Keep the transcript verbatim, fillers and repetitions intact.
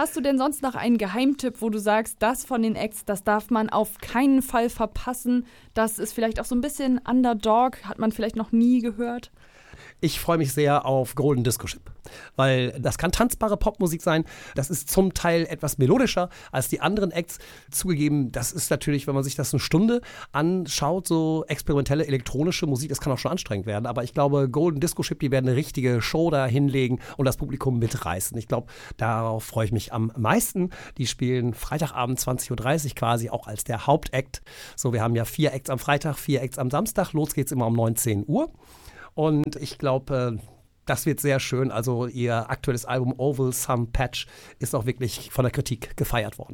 Hast du denn sonst noch einen Geheimtipp, wo du sagst, das von den Acts, das darf man auf keinen Fall verpassen? Das ist vielleicht auch so ein bisschen Underdog, hat man vielleicht noch nie gehört? Ich freue mich sehr auf Golden Disco Ship, weil das kann tanzbare Popmusik sein. Das ist zum Teil etwas melodischer als die anderen Acts. Zugegeben, das ist natürlich, wenn man sich das eine Stunde anschaut, so experimentelle elektronische Musik, das kann auch schon anstrengend werden. Aber ich glaube, Golden Disco Ship, die werden eine richtige Show da hinlegen und das Publikum mitreißen. Ich glaube, darauf freue ich mich am meisten. Die spielen Freitagabend zwanzig Uhr dreißig quasi auch als der Hauptakt. So, wir haben ja vier Acts am Freitag, vier Acts am Samstag. Los geht's immer um neunzehn Uhr. Und ich glaube, das wird sehr schön. Also ihr aktuelles Album Oval Some Patch ist auch wirklich von der Kritik gefeiert worden.